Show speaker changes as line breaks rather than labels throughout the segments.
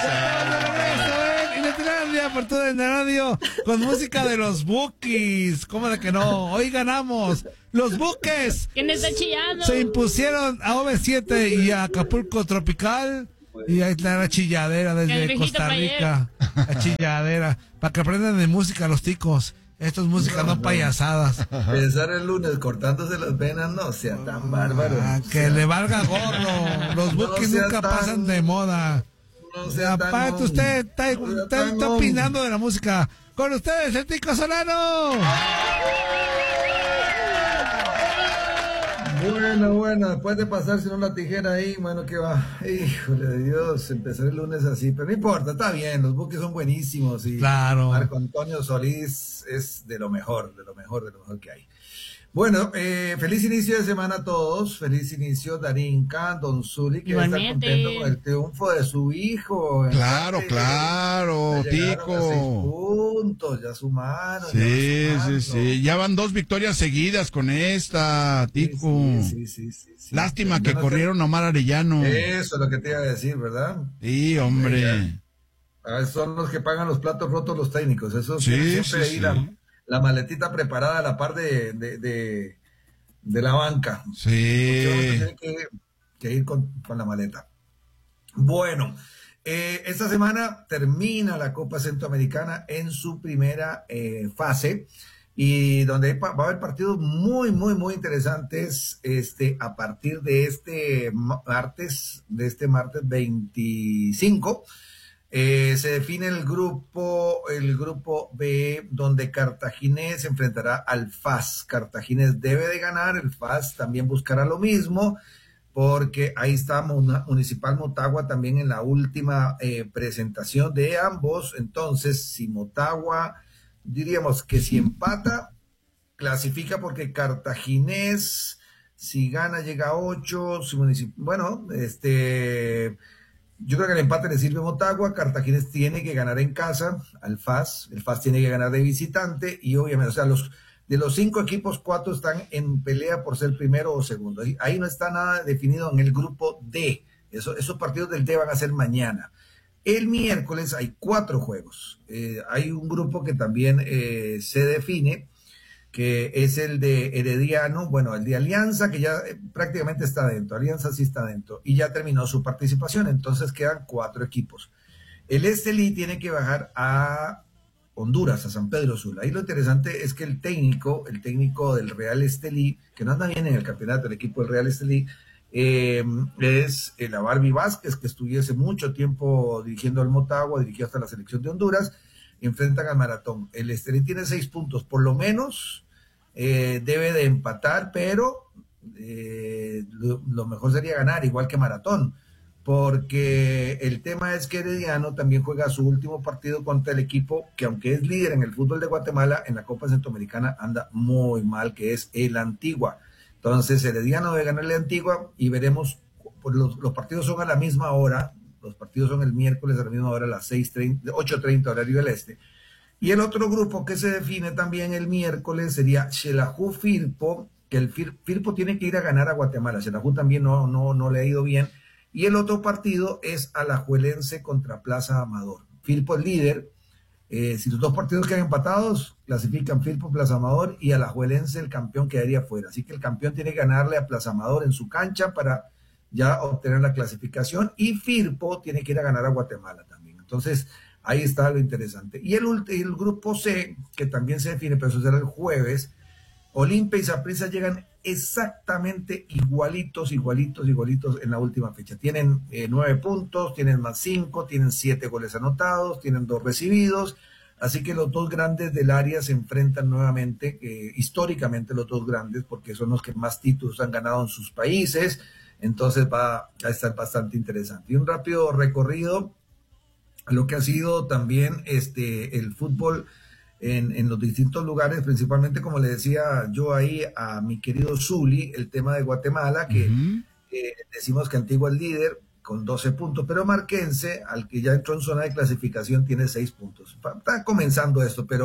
Inutilandia por todo el radio con música de los Bukis. ¿Cómo de que no? Hoy ganamos. Los Buques
¿Quién está chillando?
se impusieron a OV7 y a Acapulco Tropical. Y ahí está la chilladera desde Costa Rica. La chilladera. Para que aprendan de música los ticos. Esto es música, no payasadas.
Pensar el lunes cortándose las venas, no sea tan bárbaro.
Que le valga gorro. Los Bukis nunca pasan de moda.
No sea
Aparte, usted está opinando de la música. Con ustedes, el Tico Solano.
Bueno, después de pasarse una tijera ahí, bueno, ¿qué va? Híjole de Dios, empezar el lunes así, pero no importa, está bien, los Bukis son buenísimos y
claro.
Marco Antonio Solís es de lo mejor que hay. Bueno, feliz inicio de semana a todos, feliz inicio Darinka, Don Zuli, que está contento con el triunfo de su hijo.
Claro, Tico.
A 6 puntos, ya sumaron.
Sí, ya van 2 victorias seguidas con esta, Tico.
Sí.
Lástima que corrieron a Omar Arellano.
Eso es lo que te iba a decir, ¿verdad?
Sí, hombre.
Son los que pagan los platos rotos los técnicos, eso siempre ahí la maletita preparada a la par de la banca.
Sí.
Tiene que ir con la maleta. Bueno, esta semana termina la Copa Centroamericana en su primera fase y donde va a haber partidos muy interesantes a partir de este martes 25. Se define el grupo B, donde Cartaginés se enfrentará al FAS. Cartaginés debe de ganar, el FAS también buscará lo mismo, porque ahí está Municipal Motagua también en la última presentación de ambos. Entonces, si Motagua, diríamos que si empata, clasifica, porque Cartaginés, si gana, llega a 8, yo creo que el empate le sirve a Motagua. Cartaginés tiene que ganar en casa al FAS. El FAS tiene que ganar de visitante. Y obviamente, o sea, de los 5 equipos, 4 están en pelea por ser primero o segundo. Ahí no está nada definido en el grupo D. Esos partidos del D van a ser mañana. El miércoles hay 4 juegos. Hay un grupo que también se define, que es el de Herediano, el de Alianza, que ya prácticamente está dentro, Alianza sí está dentro, y ya terminó su participación, entonces quedan 4 equipos. El Estelí tiene que bajar a Honduras, a San Pedro Sula. Ahí lo interesante es que el técnico del Real Estelí, que no anda bien en el campeonato, el equipo del Real Estelí, es la Barbie Vázquez, que estuviese mucho tiempo dirigiendo al Motagua, dirigió hasta la selección de Honduras, enfrentan al Maratón. El Estelí tiene 6 puntos, por lo menos debe de empatar, pero lo mejor sería ganar, igual que Maratón, porque el tema es que Herediano también juega su último partido contra el equipo que, aunque es líder en el fútbol de Guatemala, en la Copa Centroamericana anda muy mal, que es el Antigua. Entonces Herediano debe ganarle a Antigua y veremos, pues los partidos son a la misma hora. Los partidos son el miércoles a la misma hora, a las 8:30 horario del este. Y el otro grupo que se define también el miércoles sería Xelajú Firpo, que el Firpo tiene que ir a ganar a Guatemala. Xelajú también no le ha ido bien. Y el otro partido es Alajuelense contra Plaza Amador. Firpo es líder. Si los 2 partidos quedan empatados, clasifican Firpo, Plaza Amador, y Alajuelense, el campeón, quedaría fuera. Así que el campeón tiene que ganarle a Plaza Amador en su cancha para ya obtener la clasificación, y Firpo tiene que ir a ganar a Guatemala también. Entonces, ahí está lo interesante. Y el grupo C, que también se define, pero eso será el jueves, Olimpia y Saprissa llegan exactamente igualitos en la última fecha. Tienen 9 puntos, tienen más 5, tienen 7 goles anotados, tienen 2 recibidos. Así que los 2 grandes del área se enfrentan nuevamente, históricamente los 2 grandes, porque son los que más títulos han ganado en sus países. Entonces va a estar bastante interesante. Y un rápido recorrido a lo que ha sido también el fútbol en los distintos lugares, principalmente, como le decía yo ahí a mi querido Zuli, el tema de Guatemala, que decimos que Antigua es líder con 12 puntos, pero Marquense, al que ya entró en zona de clasificación, tiene 6 puntos. Está comenzando esto, pero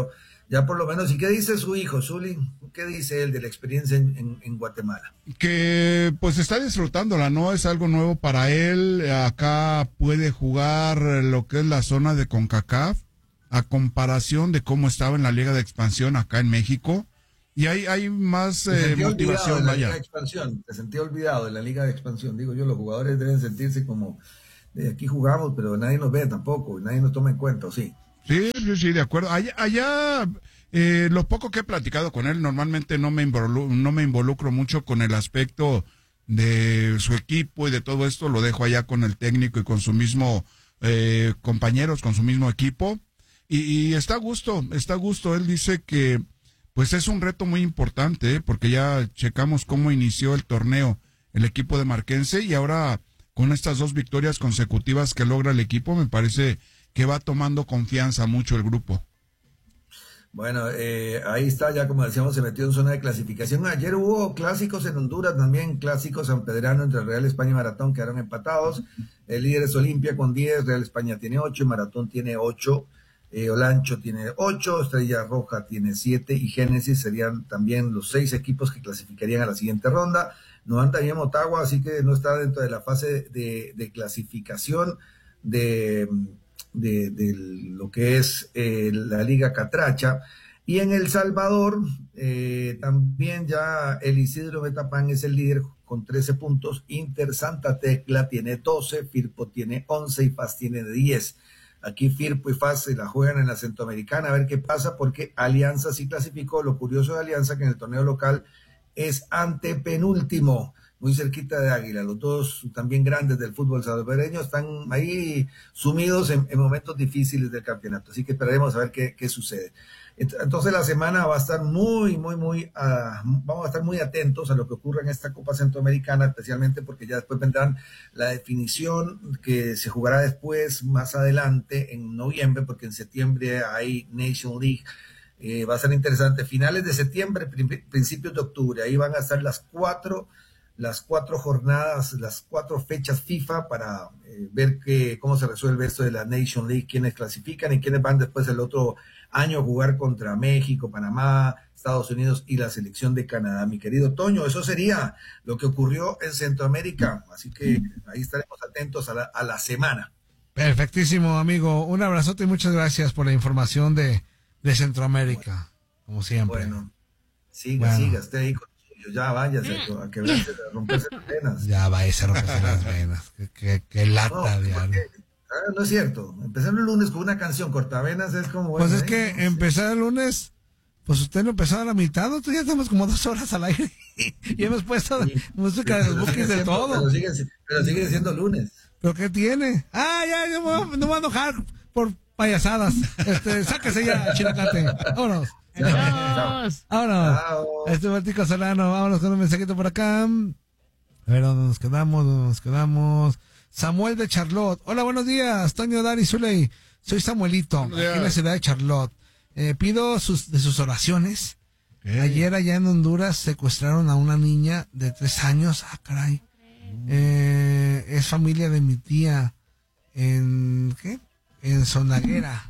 ya por lo menos. ¿Y qué dice su hijo, Zuli? ¿Qué dice él de la experiencia en Guatemala?
Que pues está disfrutándola, ¿no? Es algo nuevo para él. Acá puede jugar lo que es la zona de CONCACAF, a comparación de cómo estaba en la Liga de Expansión acá en México. Y hay más motivación,
vaya. Liga de Expansión. Te sentí olvidado de la Liga de Expansión. Digo yo, los jugadores deben sentirse como, de aquí jugamos, pero nadie nos ve tampoco, nadie nos toma en cuenta, ¿sí?
Sí, de acuerdo. Allá lo poco que he platicado con él, normalmente no me involucro mucho con el aspecto de su equipo y de todo esto, lo dejo allá con el técnico y con su mismo compañeros, con su mismo equipo. Y está a gusto. Él dice que pues es un reto muy importante, porque ya checamos cómo inició el torneo el equipo de Marquense, y ahora con estas 2 victorias consecutivas que logra el equipo, me parece que va tomando confianza mucho el grupo.
Bueno, ahí está, ya como decíamos, se metió en zona de clasificación. Ayer hubo clásicos en Honduras también, clásicos sanpedrano entre Real España y Maratón, quedaron empatados. El líder es Olimpia con 10, Real España tiene 8, y Maratón tiene 8, Olancho tiene 8, Estrella Roja tiene 7, y Génesis serían también los 6 equipos que clasificarían a la siguiente ronda. No anda bien Motagua, así que no está dentro de la fase de clasificación de lo que es la Liga Catracha. Y en El Salvador también ya el Isidro Metapán es el líder con 13 puntos, Inter Santa Tecla tiene 12, Firpo tiene 11 y FAS tiene 10. Aquí Firpo y FAS se la juegan en la Centroamericana, a ver qué pasa, porque Alianza sí clasificó. Lo curioso de Alianza que en el torneo local es antepenúltimo, muy cerquita de Águila. Los dos también grandes del fútbol salvadoreño están ahí sumidos en momentos difíciles del campeonato, así que esperaremos a ver qué sucede. Entonces la semana va a estar vamos a estar muy atentos a lo que ocurra en esta Copa Centroamericana, especialmente porque ya después vendrán la definición que se jugará después, más adelante, en noviembre, porque en septiembre hay Nation League. Va a ser interesante, finales de septiembre, principios de octubre, ahí van a estar las cuatro jornadas, las 4 fechas FIFA para ver cómo se resuelve esto de la Nation League, quiénes clasifican y quiénes van después el otro año a jugar contra México, Panamá, Estados Unidos y la selección de Canadá. Mi querido Toño, eso sería lo que ocurrió en Centroamérica, así que ahí estaremos atentos a la semana.
Perfectísimo, amigo. Un abrazote y muchas gracias por la información de Centroamérica, como siempre.
Bueno, siga usted ahí con ya váyase a quebrarse, a romperse las venas.
Ya váyase a romperse las venas. Qué lata,
no es cierto. Empezar el lunes con una canción cortavenas es como...
Pues es que empezar el lunes, pues usted no empezó a la mitad, nosotros ya estamos como 2 horas al aire y hemos puesto música de los bookies de todo.
Pero sigue siendo lunes.
¿Pero qué tiene? Ya, no me voy a enojar por payasadas. Sáquese ya, Chinacate. Vámonos. Vámonos. Martico Solano, vámonos con un mensajito por acá. A ver, ¿dónde nos quedamos? Samuel de Charlotte. Hola, buenos días, Toño, Dari, Zuley. Soy Samuelito, aquí en la ciudad de Charlotte. Pido sus oraciones. Ayer allá en Honduras secuestraron a una niña de 3 años. Caray. Es familia de mi tía en Sonaguera.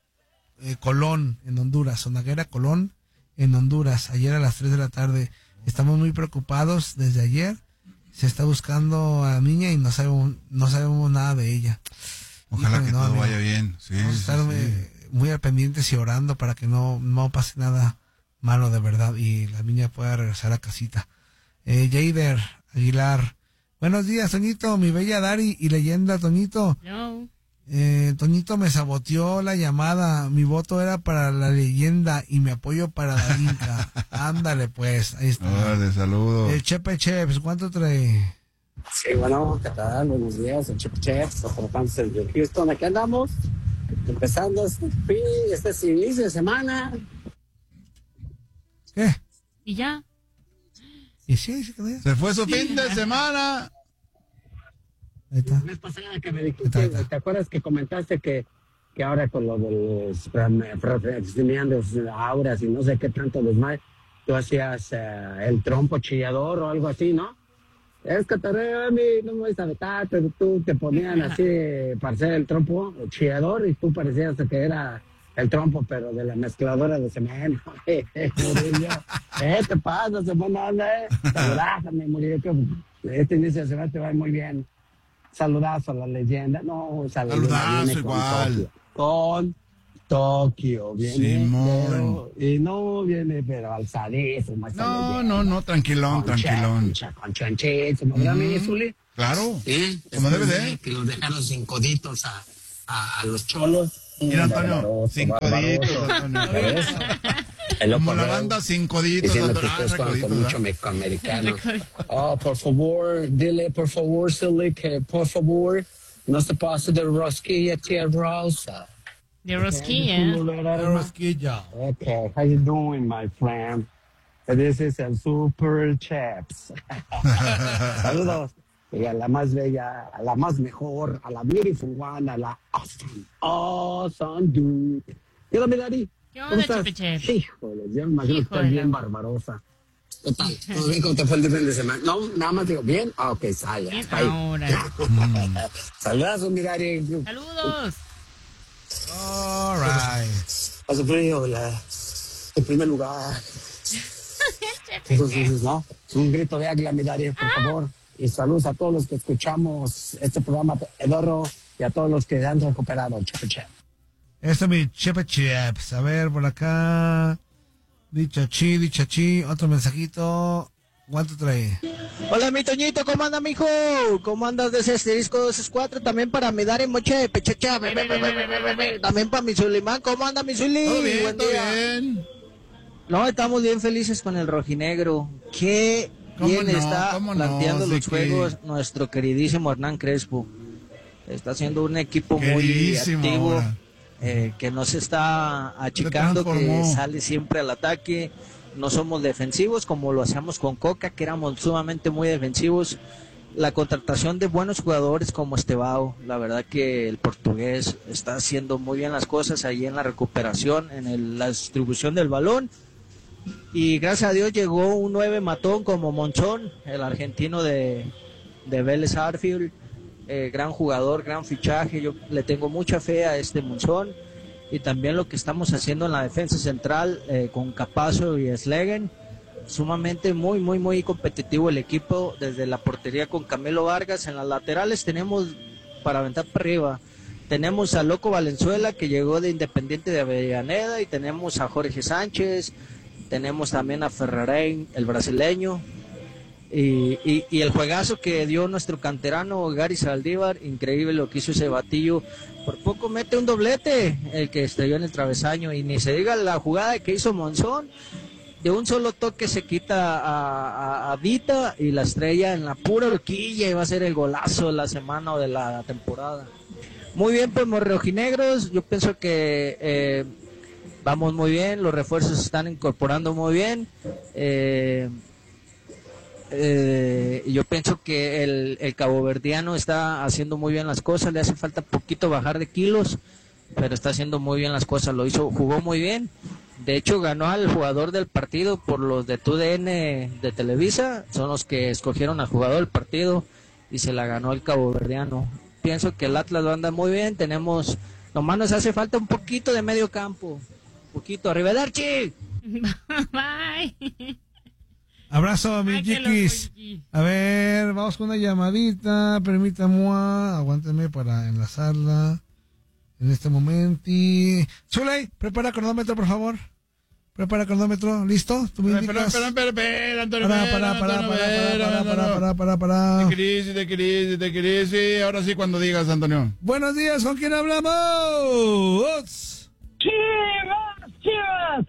Colón, en Honduras, Sonaguera, Colón, en Honduras, ayer a las 3 de la tarde. Estamos muy preocupados desde ayer. Se está buscando a la niña y no sabemos nada de ella.
Ojalá que todo vaya bien. Sí,
vamos a estar muy al pendientes y orando para que no pase nada malo de verdad y la niña pueda regresar a casita. Jader Aguilar. Buenos días, Toñito, mi bella Dari y leyenda, Toñito.
No.
Toñito me saboteó la llamada. Mi voto era para la leyenda y mi apoyo para la Inca. Ándale, pues. Ahí está.
Órale, saludos.
El Chepe Cheps, ¿cuánto trae?
Sí, bueno, ¿qué tal? Buenos días, el Chepe Cheps, los representantes de Houston. Aquí andamos, empezando este inicio de semana.
¿Qué?
¿Y ya?
¿Y sí?
Se fue su fin de semana.
Ahí está.
La vez pasada que me dijiste, ¿te acuerdas que comentaste que ahora con lo de los auras y no sé qué tanto los más, tú hacías el trompo chillador o algo así, ¿no? Es que a mí no me voy a vetar, pero tú te ponían así para hacer el trompo chillador y tú parecías que era el trompo, pero de la mezcladora de cemento. ¿Qué te pasa, semana? Saludázame, Murillo, que este inicio de semana te va muy bien. Saludazo a la leyenda. No,
saludazo igual.
Con Tokio, viene.
Simón.
Y no viene, pero alzadísimo.
No, tranquilón.
Con chonchísimo, ¿verdad, mi Zuli?
Claro.
Sí.
Como debe de.
Que los dejaron sin coditos a los cholos.
Mira, Antonio, 5 deditos, Antonio. Como la banda 5 deditos,
Antonio. Con mucho mexicoamericano. Por favor, dile, por favor, Silly, que por favor, no se pase de rosquilla, tía Rosa.
De rosquilla.
Okay, how you doing, my friend? This is el Super Chaps. Saludos. Y a la más bella, a la más mejor, a la beautiful one, a la awesome dude. ¿Qué onda, mi Dari?
¿Cómo estás?
Híjole, yo me imagino que estás bien barbarosa. ¿Qué tal? ¿Todo bien? ¿Cómo te fue el fin de semana? No, nada más digo, ¿bien? Ok, sale.
Bien ahora.
Saludos, mi Dari.
Saludos.
All right.
Paso frío, en primer lugar. Entonces, ¿no? Un grito de águila, mi Dari, por favor. Y saludos a todos los que escuchamos este programa pedorro y a todos los que han recuperado Chepe Chep.
Esto es mi Chepe Cheps. A ver, por acá. Dicha chi. Otro mensajito. ¿Cuánto trae?
Hola, mi Toñito, ¿cómo anda, mijo? ¿Cómo andas de ese asterisco 264? También para mi Dari Moche, Pechecha. También para mi Zulimán. ¿Cómo anda, mi Zuli?
Todo bien,
Buen
todo
día.
bien.
No, estamos bien felices con el rojinegro. Qué bien está planteando los juegos nuestro queridísimo Hernán Crespo. Está haciendo un equipo muy activo, que no se está achicando, que sale siempre al ataque. No somos defensivos como lo hacíamos con Coca, que éramos sumamente muy defensivos. La contratación de buenos jugadores como Estevao, la verdad que el portugués está haciendo muy bien las cosas ahí en la recuperación, en la distribución del balón. Y gracias a Dios llegó un 9 matón como Monzón, el argentino de Vélez Sarsfield, gran jugador, gran fichaje. Yo le tengo mucha fe a este Monzón, y también lo que estamos haciendo en la defensa central con Capazo y Slegen, sumamente muy competitivo el equipo, desde la portería con Camilo Vargas. En las laterales tenemos para aventar para arriba. Tenemos a Loco Valenzuela, que llegó de Independiente de Avellaneda, y tenemos a Jorge Sánchez. Tenemos también a Ferrarein, el brasileño, y el juegazo que dio nuestro canterano Gary Saldívar. Increíble lo que hizo ese batillo. Por poco mete un doblete, el que estrelló en el travesaño, y ni se diga la jugada que hizo Monzón. De un solo toque se quita a Vita y la estrella en la pura horquilla, y va a ser el golazo de la semana o de la temporada. Muy bien, pues, rojinegros. Yo pienso que vamos muy bien, los refuerzos se están incorporando muy bien. Yo pienso que el caboverdiano está haciendo muy bien las cosas. Le hace falta poquito bajar de kilos, pero está haciendo muy bien las cosas. Jugó muy bien. De hecho, ganó al jugador del partido por los de TUDN de Televisa. Son los que escogieron al jugador del partido, y se la ganó el caboverdiano. Pienso que el Atlas lo anda muy bien. Nomás nos hace falta un poquito de medio campo. Poquito, arrivederci.
Bye.
Abrazo, mis chiquis. A ver, vamos con una llamadita. Permítame, aguántenme para enlazarla en este momento. Zuley, prepara cronómetro, por favor. Prepara cronómetro, ¿listo? ¿Tú me indicas?
Espera, Antonio.
Para.
De crisis. Ahora sí, cuando digas, Antonio.
Buenos días, ¿con quién hablamos?
Chivas.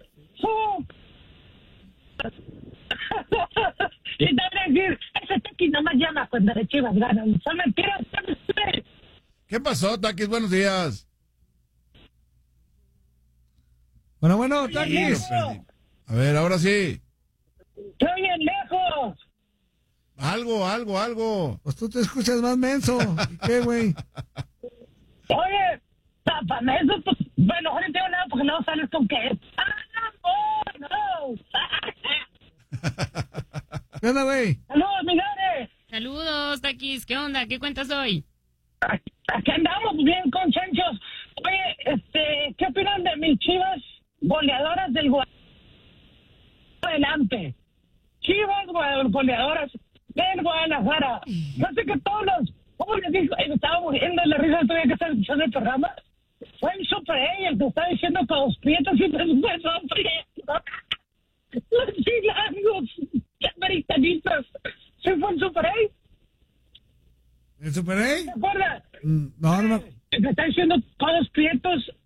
Y también decir, ese Taquis nomás llama cuando las Chivas ganan. Son mentiras, son ustedes.
¿Qué pasó, Taquis? Buenos días.
Bueno, Taquis.
A ver, ahora sí.
Estoy bien lejos.
Algo.
Pues tú te escuchas más menso. ¿Qué, güey?
Oye, para eso, pues, bueno, ahora no tengo nada porque no sales con que... no.
¿Qué onda, güey?
Saludos, Miguel.
Saludos, Taquis. ¿Qué onda? ¿Qué cuentas hoy?
Aquí andamos bien con Chanchos. Oye, ¿qué opinan de mis Chivas goleadoras del adelante? Chivas goleadoras del Guadalajara. No sé que todos los... ¿Cómo les digo? Me estaba muriendo de la risa todavía que estaba escuchando el programa. Fue el Super A el que estaba diciendo que los prietos siempre son prietos. Los chilangos, los americanistas. ¿Sí fue el Super A?
¿El Super A?
¿Te acuerdas?
No.
El que está diciendo todos prietos